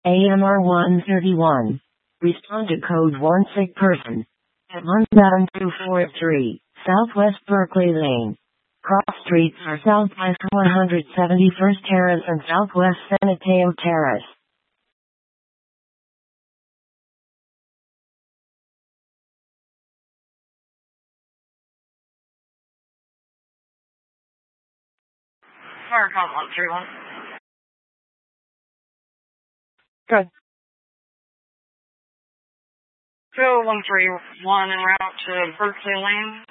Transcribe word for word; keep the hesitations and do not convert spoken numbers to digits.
A M R one thirty-one. Respond to code one sick person. At one seven two four three, Southwest Berkeley Lane. Cross streets are Southwest one hundred seventy-first Terrace and Southwest San Mateo Terrace. Fire call one three one. Good. Go one three one en route to Berkeley Lane.